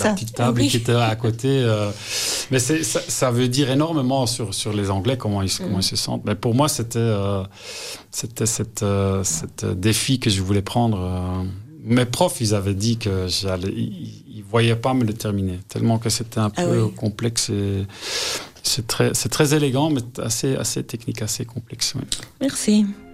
la petite table qui était à côté. Mais ça veut dire énormément sur les Anglais, comment ils se sentent. Mais pour moi, c'était cette défi que je voulais prendre. Mes profs, ils avaient dit que ils voyaient pas me le terminer, tellement que c'était un peu complexe. Et c'est très élégant, mais assez technique, assez complexe. Oui. Merci.